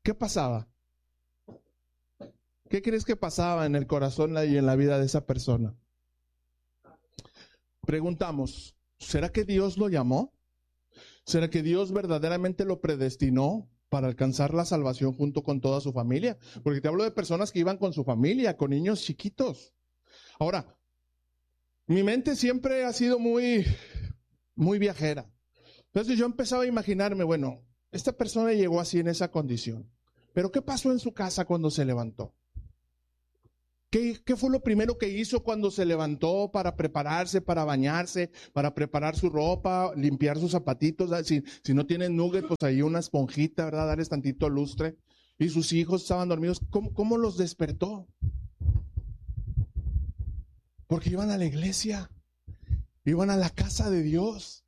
¿qué pasaba? ¿Qué crees que pasaba en el corazón y en la vida de esa persona? Preguntamos, ¿será que Dios lo llamó? ¿Será que Dios verdaderamente lo predestinó para alcanzar la salvación junto con toda su familia? Porque te hablo de personas que iban con su familia, con niños chiquitos. Ahora, mi mente siempre ha sido muy viajera. Entonces yo empezaba a imaginarme, bueno, esta persona llegó así en esa condición. Pero ¿qué pasó en su casa cuando se levantó? ¿Qué fue lo primero que hizo cuando se levantó para prepararse, para bañarse, para preparar su ropa, limpiar sus zapatitos? Si no tienen nugget, pues ahí una esponjita, ¿verdad? Darles tantito lustre. Y sus hijos estaban dormidos. ¿Cómo los despertó? Porque iban a la iglesia, iban a la casa de Dios.